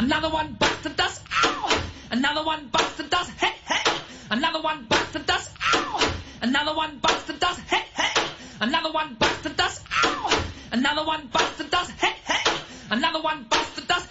Another one bites the dust. Ow! Another one bites the dust. Hey, hey! Another one bites the dust. Ow! Another one bites the dust. Hey, hey! Another one bites the dust. Ow! Another one bites the dust. Hey, hey! Another one bites the dust.